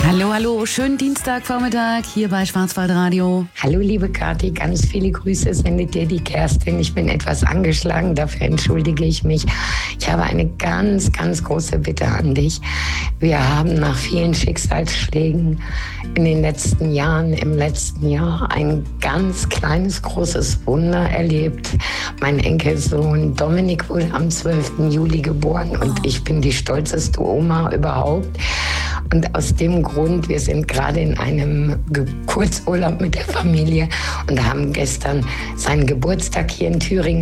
Hallo, hallo, schönen Dienstagvormittag hier bei Schwarzwaldradio. Hallo liebe Kathi, ganz viele Grüße sendet dir die Kerstin. Ich bin etwas angeschlagen, dafür entschuldige ich mich. Ich habe eine ganz, ganz große Bitte an dich. Wir haben nach vielen Schicksalsschlägen in den letzten Jahren, im letzten Jahr ein ganz kleines, großes Wunder erlebt. Mein Enkelsohn Dominik wurde am 12. Juli geboren und ich bin die stolzeste Oma überhaupt. Und aus dem Grund, wir sind gerade in einem Kurzurlaub mit der Familie und haben gestern seinen Geburtstag hier in Thüringen